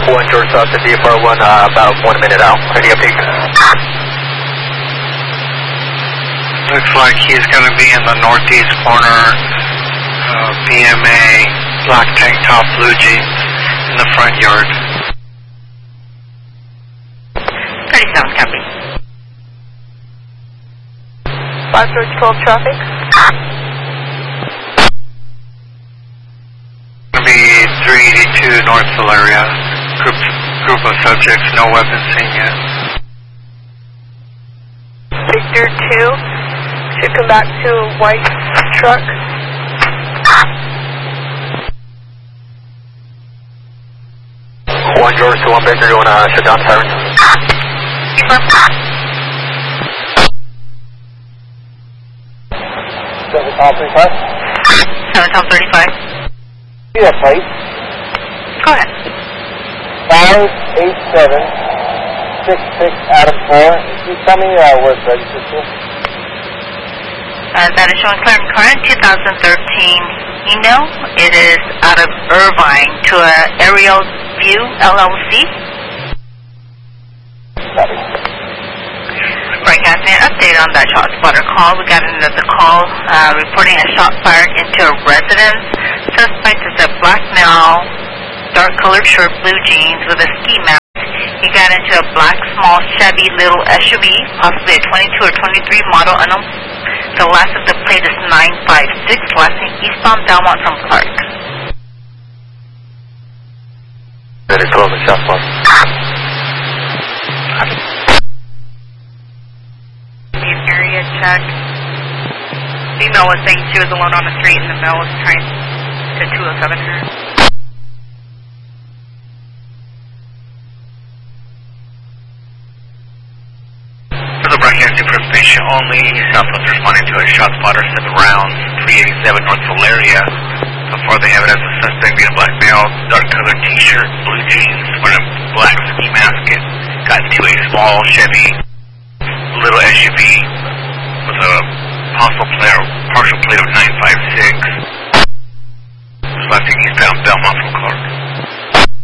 1 George South to DFR1, about 1 minute out. Any update? Looks like he's going to be in the northeast corner, BMA, black tank top, blue jeans, in the front yard. 37, copy. 5 George 12 traffic. Going to be 382 North Valeria. Group of subjects, no weapons seen yet. Victor 2, should come back to a white truck. One George to 1 Victor, you want to shut down sirens? Top 35. 7 Top 35. See that plate? Go ahead. 58766 Adam 4. Can you tell me where it's registered to? That is showing clear and current 2013 email. It is out of Irvine to Aerial View LLC. Copy. Broadcasting an update on that shot spotter call. We got another call reporting a shot fired into a residence. Suspect is a black male, dark colored shirt, blue jeans with a ski mask. He got into a black small Chevy little SUV, possibly a 22 or 23 model unknown. The last of the plate is 956, last name eastbound Belmont from Clark. That is 12 shot spot. Area check. Female was saying she was alone on the street and the male was trying to 207 her. For the broadcasting information only, Southwest responding to a shot spotter 7 rounds, 387 North Valeria. So far they have it as a suspect being a black male, dark colored t-shirt, blue jeans, wearing a black ski mask, and got into a small Chevy little SUV with a partial plate of